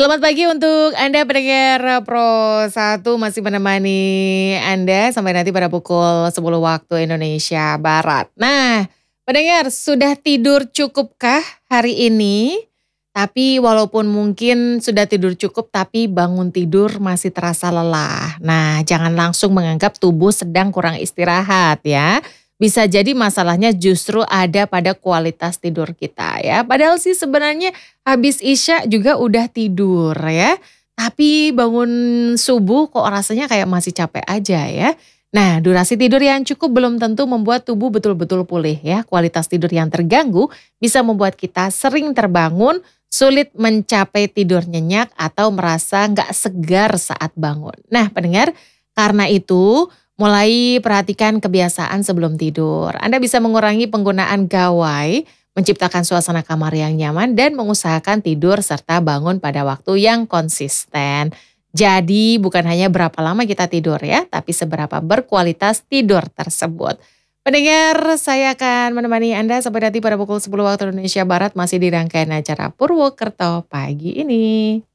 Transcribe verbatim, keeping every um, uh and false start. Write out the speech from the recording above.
Selamat pagi untuk Anda pendengar Pro satu masih menemani Anda sampai nanti pada pukul sepuluh waktu Indonesia Barat. Nah, pendengar sudah tidur cukupkah hari ini? Tapi walaupun mungkin sudah tidur cukup tapi bangun tidur masih terasa lelah. Nah, jangan langsung menganggap tubuh sedang kurang istirahat ya. Bisa jadi masalahnya justru ada pada kualitas tidur kita ya. Padahal sih sebenarnya habis Isya juga udah tidur ya. Tapi bangun subuh kok rasanya kayak masih capek aja ya. Nah, durasi tidur yang cukup belum tentu membuat tubuh betul-betul pulih ya. Kualitas tidur yang terganggu bisa membuat kita sering terbangun, sulit mencapai tidur nyenyak atau merasa nggak segar saat bangun. Nah, pendengar, karena itu mulai perhatikan kebiasaan sebelum tidur. Anda bisa mengurangi penggunaan gawai, menciptakan suasana kamar yang nyaman, dan mengusahakan tidur serta bangun pada waktu yang konsisten. Jadi bukan hanya berapa lama kita tidur ya, tapi seberapa berkualitas tidur tersebut. Pendengar, saya akan menemani Anda sampai nanti pada pukul sepuluh waktu Indonesia Barat masih di rangkaian acara Purwokerto pagi ini.